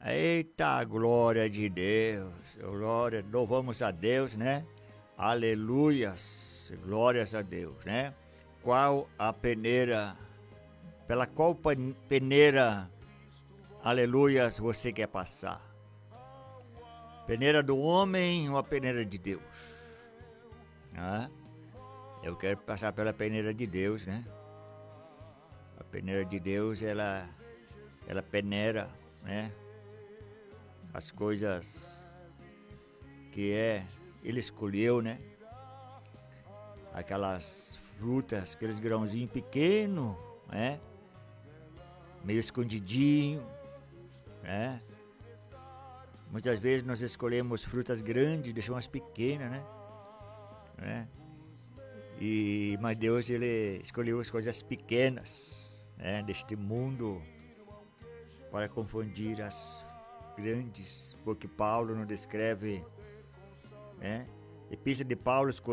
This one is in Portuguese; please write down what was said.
Eita, glória de Deus, glória, louvamos a Deus, né? Aleluias, glórias a Deus, né? Qual a peneira, pela qual peneira, aleluias, você quer passar? Peneira do homem ou a peneira de Deus? Ah, eu quero passar pela peneira de Deus, né? A peneira de Deus, ela peneira, né? As coisas que Ele escolheu, né? Aquelas frutas, aqueles grãozinhos pequenos, né? Meio escondidinho, né? Muitas vezes nós escolhemos frutas grandes, deixamos as pequenas, né? Mas Deus, Ele escolheu as coisas pequenas, né? Deste mundo para confundir as grandes, porque Paulo não descreve, né? Epístola de Paulo,